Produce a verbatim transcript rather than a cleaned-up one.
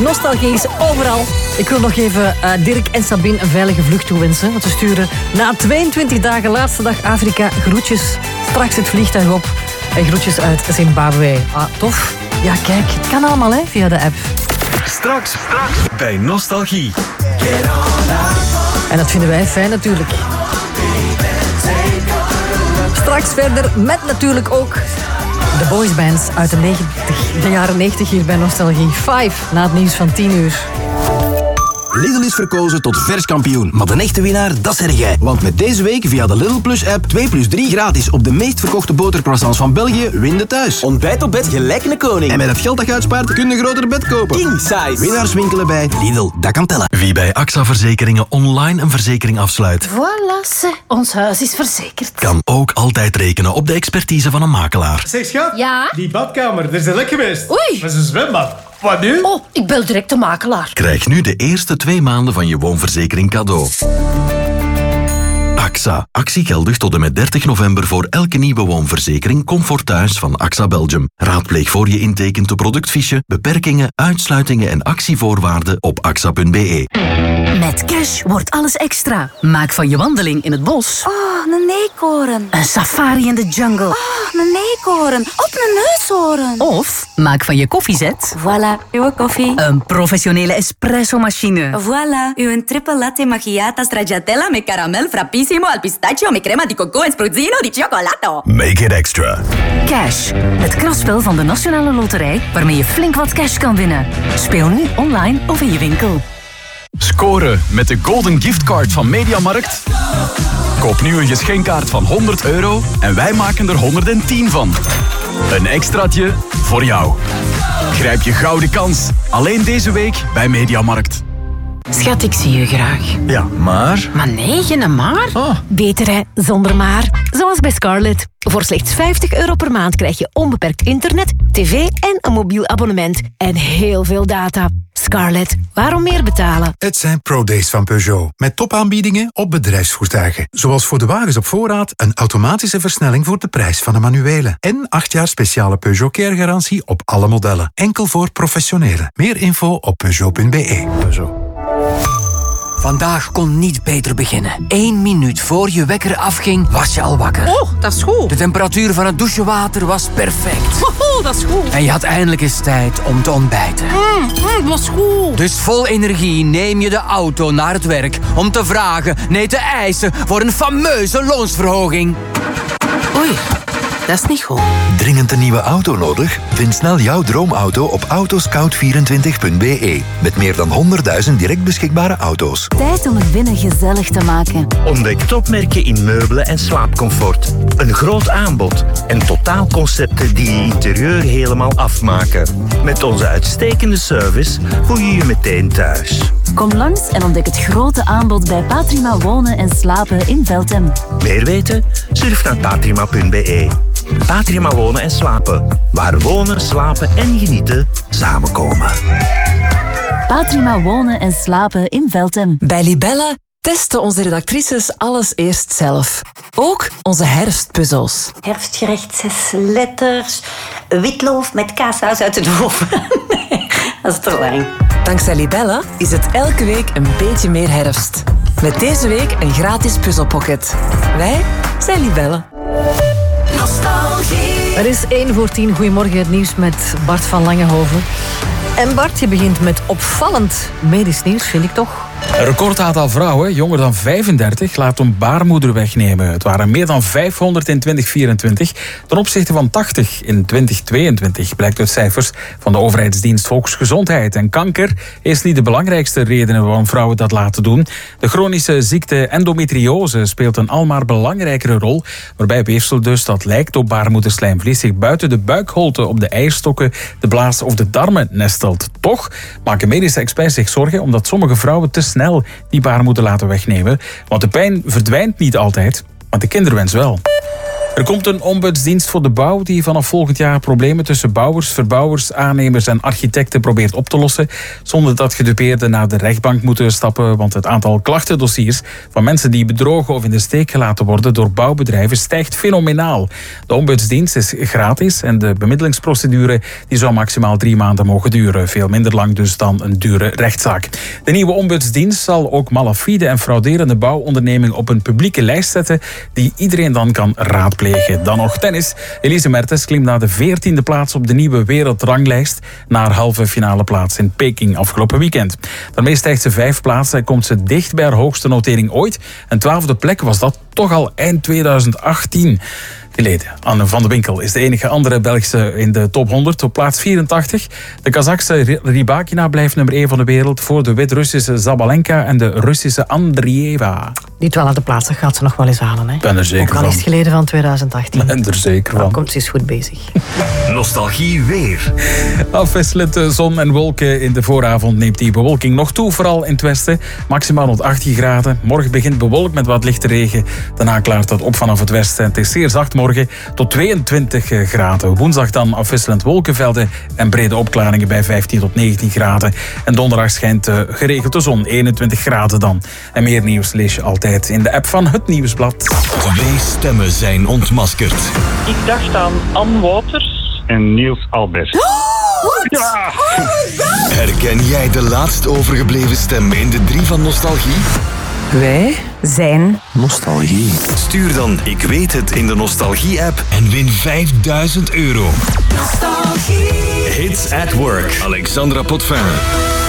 Nostalgie is overal. Ik wil nog even uh, Dirk en Sabine een veilige vlucht toewensen. Want ze sturen na tweeëntwintig dagen laatste dag Afrika groetjes. Straks het vliegtuig op. En groetjes uit Zimbabwe. Ah, tof. Ja, kijk, het kan allemaal hè, via de app. Straks, straks bij Nostalgie. En dat vinden wij fijn natuurlijk. Straks verder met natuurlijk ook de boysbands uit de, negentig, de jaren negentig hier bij Nostalgie. Five na het nieuws van tien uur. Lidl is verkozen tot verskampioen, maar de echte winnaar, dat zeg jij. Want met deze week via de Lidl Plus app twee plus drie gratis op de meest verkochte botercroissants van België, win de thuis. Ontbijt op bed gelijk een koning. En met het geld dat je uitspaart, kun je een groter bed kopen. King size. Winnaars winkelen bij Lidl, dat kan tellen. Wie bij A X A Verzekeringen online een verzekering afsluit, Voilà, ze. Ons huis is verzekerd. kan ook altijd rekenen op de expertise van een makelaar. Zeg schat, Ja? die badkamer, daar is een lek geweest. Oei. Dat is een zwembad. Wat nu? Oh, ik bel direct de makelaar. Krijg nu de eerste twee maanden van je woonverzekering cadeau. A X A. Actie geldig tot en met dertig november voor elke nieuwe woonverzekering Comfort Thuis van A X A Belgium. Raadpleeg voor je intekent de productfiche, beperkingen, uitsluitingen en actievoorwaarden op axa punt be. Met cash wordt alles extra. Maak van je wandeling in het bos Oh, een eekhoorn. een safari in de jungle. Oh, een eekhoorn. Op een neushoorn. Of maak van je koffiezet Voilà, uw koffie. een professionele espresso-machine. Voilà, uw triple latte macchiato stracciatella met caramel frappissimo al pistachio met crema di coco en spruzzino di cioccolato. Make it extra. Cash, het krachtspel van de Nationale Loterij waarmee je flink wat cash kan winnen. Speel nu online of in je winkel. Scoren met de Golden Giftcard van Mediamarkt. Koop nu een geschenkkaart van honderd euro en wij maken er honderdtien van. Een extraatje voor jou. Grijp je gouden kans. Alleen deze week bij Mediamarkt. Schat, ik zie je graag. Ja, maar... Maar nee, geen maar. Oh. Beter hè, zonder maar. Zoals bij Scarlett. Voor slechts vijftig euro per maand krijg je onbeperkt internet, tv en een mobiel abonnement. En heel veel data. Scarlett, waarom meer betalen? Het zijn ProDays van Peugeot. Met topaanbiedingen op bedrijfsvoertuigen. Zoals voor de wagens op voorraad een automatische versnelling voor de prijs van de manuele. En acht jaar speciale Peugeot Care garantie op alle modellen. Enkel voor professionelen. Meer info op peugeot punt be. Peugeot. Vandaag kon niet beter beginnen. Eén minuut voor je wekker afging, was je al wakker. Oh, dat is goed. De temperatuur van het douchewater was perfect. Oh, dat is goed. En je had eindelijk eens tijd om te ontbijten. Mm, mm, dat is goed. Dus vol energie neem je de auto naar het werk om te vragen, nee te eisen voor een fameuze loonsverhoging. Oei, dat is niet goed. Dringend een nieuwe auto nodig? Vind snel jouw droomauto op autoscout vierentwintig punt be. Met meer dan honderdduizend direct beschikbare auto's. Tijd om het binnen gezellig te maken. Ontdek topmerken in meubelen en slaapcomfort. Een groot aanbod en totaalconcepten die je interieur helemaal afmaken. Met onze uitstekende service voel je je meteen thuis. Kom langs en ontdek het grote aanbod bij Patrima Wonen en Slapen in Veltem. Meer weten? Surf naar patrima punt be. Patrima Wonen en Slapen. Waar wonen, slapen en genieten samenkomen. Patrima Wonen en Slapen in Veltem. Bij Libella testen onze redactrices alles eerst zelf. Ook onze herfstpuzzels. Herfstgerecht, zes letters. Witloof met kaassaus uit de oven. Nee, dat is te lang. Dankzij Libella is het elke week een beetje meer herfst. Met deze week een gratis puzzelpocket. Wij zijn Libella. Nostalgie. Er is één voor tien. Goedemorgen, het nieuws met Bart van Langenhoven. En Bart, je begint met opvallend medisch nieuws, vind ik toch? Een record aantal vrouwen, jonger dan vijfendertig, laat een baarmoeder wegnemen. Het waren meer dan vijfhonderd in twintig vierentwintig, ten opzichte van tachtig in twintig tweeëntwintig, blijkt uit cijfers van de overheidsdienst Volksgezondheid. En kanker is niet de belangrijkste reden waarom vrouwen dat laten doen. De chronische ziekte endometriose speelt een almaar belangrijkere rol, waarbij weefsel dus dat lijkt op baarmoederslijmvlies zich buiten de buikholte op de eierstokken, de blaas of de darmen nestelt. Toch maken medische experts zich zorgen omdat sommige vrouwen te snel die baarmoeder laten wegnemen. Want de pijn verdwijnt niet altijd, maar de kinderwens wel. Er komt een ombudsdienst voor de bouw die vanaf volgend jaar problemen tussen bouwers, verbouwers, aannemers en architecten probeert op te lossen, zonder dat gedupeerden naar de rechtbank moeten stappen, want het aantal klachtendossiers van mensen die bedrogen of in de steek gelaten worden door bouwbedrijven stijgt fenomenaal. De ombudsdienst is gratis en de bemiddelingsprocedure die zou maximaal drie maanden mogen duren. Veel minder lang dus dan een dure rechtszaak. De nieuwe ombudsdienst zal ook malafide en frauderende bouwondernemingen op een publieke lijst zetten die iedereen dan kan raadplegen. Dan nog tennis. Elise Mertens klimt naar de veertiende plaats op de nieuwe wereldranglijst na haar halve finale plaats in Peking afgelopen weekend. Daarmee stijgt ze vijf plaatsen en komt ze dicht bij haar hoogste notering ooit. Een twaalfde plek was dat toch al eind tweeduizend achttien. Geleden. Anne van de Winkel is de enige andere Belgische in de top honderd op plaats vierentachtig. De Kazachse Rybakina blijft nummer één van de wereld voor de Wit-Russische Zabalenka en de Russische Andrieva. Die twaalfde plaats dat gaat ze nog wel eens halen. Hè? Ik ben er zeker Ook al van. is het geleden van tweeduizend achttien. Ik ben er zeker van. Dan komt ze eens goed bezig. Nostalgie weer. Afwisselend zon en wolken in de vooravond neemt die bewolking nog toe, vooral in het westen. Maximaal rond achttien graden. Morgen begint bewolkt met wat lichte regen. Daarna klaart het op vanaf het westen. Het is zeer zacht morgen tot tweeëntwintig graden. Woensdag dan afwisselend wolkenvelden en brede opklaringen bij vijftien tot negentien graden. En donderdag schijnt uh, geregeld de zon, eenentwintig graden dan. En meer nieuws lees je altijd in de app van Het Nieuwsblad. Twee stemmen zijn ontmaskerd. Ik dacht aan Ann Wouters en Niels Albert. Ja. Herken jij de laatst overgebleven stem in de drie van Nostalgie? Wij zijn Nostalgie. Stuur dan Ik weet het in de Nostalgie-app en win vijfduizend euro. Nostalgie. Hits at Work. Alexandra Potvin.